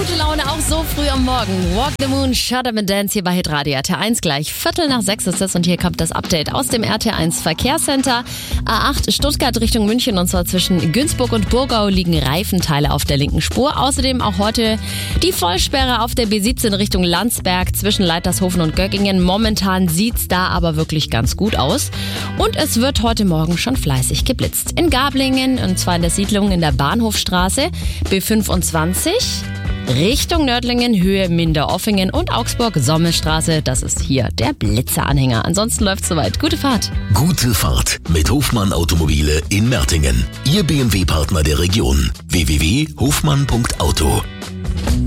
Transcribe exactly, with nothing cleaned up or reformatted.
Gute Laune auch so früh am Morgen. Walk the Moon, Shut Up and Dance hier bei Hitradio R T eins gleich. Viertel nach sechs ist es und hier kommt das Update aus dem R T eins Verkehrscenter. A acht Stuttgart Richtung München und zwar zwischen Günzburg und Burgau liegen Reifenteile auf der linken Spur. Außerdem auch heute die Vollsperre auf der B siebzehn Richtung Landsberg zwischen Leitershofen und Göggingen. Momentan sieht's da aber wirklich ganz gut aus. Und es wird heute Morgen schon fleißig geblitzt. In Gablingen, und zwar in der Siedlung in der Bahnhofstraße, B fünfundzwanzig, Richtung Nördlingen, Höhe Minderoffingen und Augsburg, Sommelstraße. Das ist hier der Blitzeranhänger. Ansonsten läuft's soweit. Gute Fahrt. Gute Fahrt mit Hofmann Automobile in Mertingen. Ihr B M W-Partner der Region. w w w punkt hofmann punkt auto